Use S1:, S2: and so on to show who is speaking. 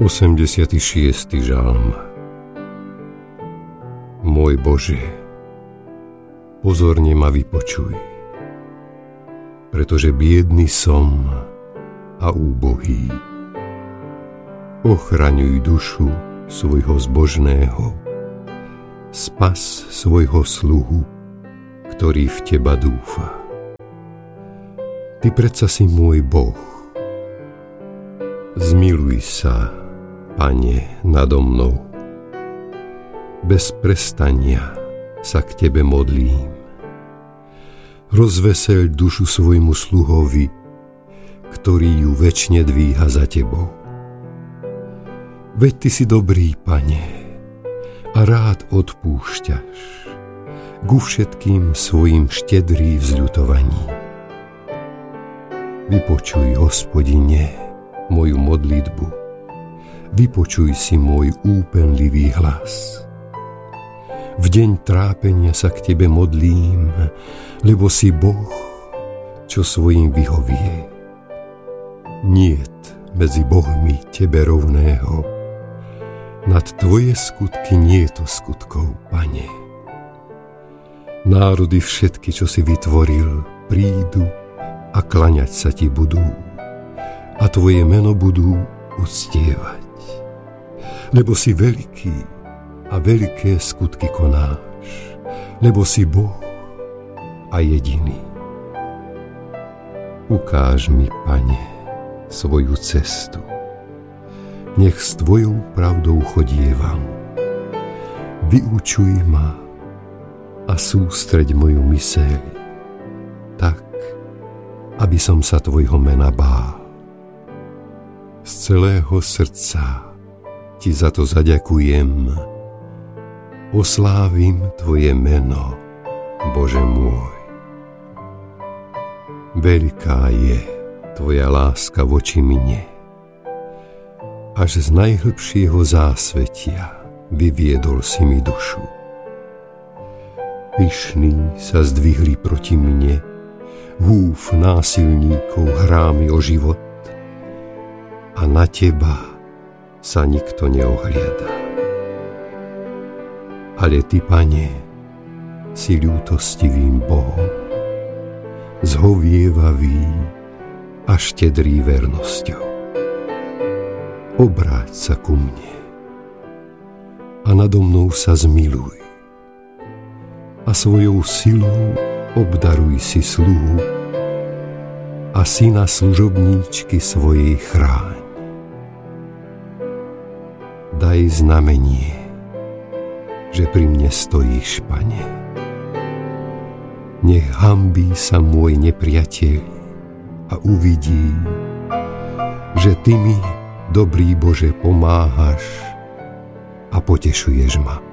S1: 86. žalm. Môj Bože, pozorne ma vypočuj, pretože biedný som a úbohý. Ochraňuj dušu svojho zbožného, spas svojho sluhu, ktorý v teba dúfa. Ty predsa si môj Boh. Zmiluj sa, Pane, nado mnou. Bez prestania sa k Tebe modlím. Rozveseľ dušu svojmu sluhovi, ktorý ju večne dvíha za Tebou. Veď Ty si dobrý, Pane, a rád odpúšťaš, ku všetkým svojim štedrý v zľutovaní. Vypočuj, Hospodine, moju modlitbu. Vypočuj si môj úpenlivý hlas. V deň trápenia sa k Tebe modlím, lebo si Boh, čo svojím vyhovie. Niet medzi bohmi Tebe rovného, nad Tvoje skutky nie je to skutkov, Pane. Národy všetky, čo si vytvoril, prídu a klaňať sa Ti budú a Tvoje meno budú uctievať. Lebo si veľký a veľké skutky konáš, lebo si Boh a jediný. Ukáž mi, Pane, svoju cestu. Nech s Tvojou pravdou chodievam. Vyučuj ma a sústreď moju myseľ tak, aby som sa Tvojho mena bál. Z celého srdca Ti za to zaďakujem. Oslávim Tvoje meno, Bože môj. Veľká je Tvoja láska voči mne. Až z najhlbšieho zásvetia vyviedol si mi dušu. Pyšní sa zdvihli proti mne, húf násilníkov hrá mi o život a na Teba sa nikto neohliada. Ale Ty, Pane, si ľútostivým Bohom, zhovievavý a štedrý vernosťou. Obráť sa ku mne a nado mnou sa zmiluj a svojou silou obdaruj si sluhu a syna služobníčky svojej chráň. Daj znamenie, že pri mne stojíš, Pane. Nech hanbí sa môj nepriateľ a uvidí, že Ty mi, dobrý Bože, pomáhaš a potešuješ ma.